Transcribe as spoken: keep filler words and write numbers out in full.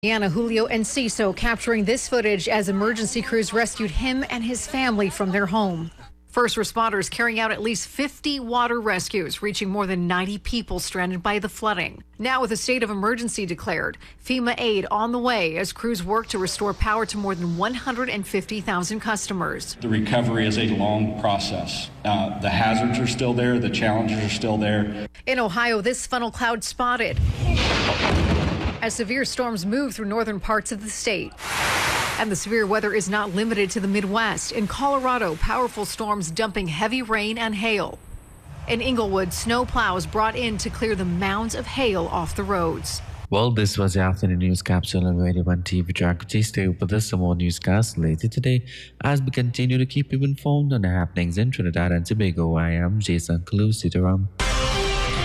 Ana Julio Enciso capturing this footage as emergency crews rescued him and his family from their home. First responders carrying out at least fifty water rescues, reaching more than ninety people stranded by the flooding. Now with a state of emergency declared, FEMA aid on the way as crews work to restore power to more than one hundred fifty thousand customers. The recovery is a long process. Uh, the hazards are still there. The challenges are still there. In Ohio, this funnel cloud spotted as severe storms move through northern parts of the state. And the severe weather is not limited to the Midwest. In Colorado, powerful storms dumping heavy rain and hail. In Inglewood, snow plows brought in to clear the mounds of hail off the roads. Well, this was the afternoon news capsule on Radio one T V Track. Stay with us, some more newscasts later today as we continue to keep you informed on the happenings in Trinidad and Tobago. I am Jason Kalu Sitaram.